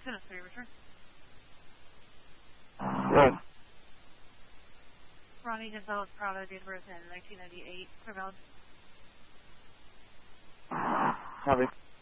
Tennis 3, return. Good. Ronnie Gonzalez Prado, date of birth in 1998, clear valid. Copy.